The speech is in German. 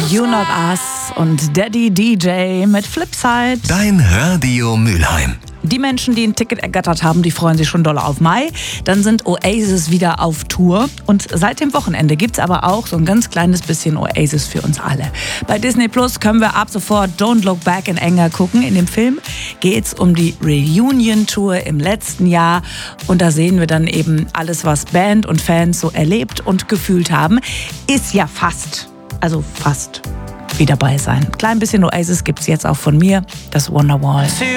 You Not Us und Daddy DJ mit Flipside. Dein Radio Mülheim. Die Menschen, die ein Ticket ergattert haben, die freuen sich schon doll auf Mai. Dann sind Oasis wieder auf Tour. Und seit dem Wochenende gibt's aber auch so ein ganz kleines bisschen Oasis für uns alle. Bei Disney Plus können wir ab sofort Don't Look Back in Anger gucken. In dem Film geht's um die Reunion-Tour im letzten Jahr. Und da sehen wir dann eben alles, was Band und Fans so erlebt und gefühlt haben. Ist ja fast wie dabei sein. Klein bisschen Oasis gibt's jetzt auch von mir, das Wonderwall.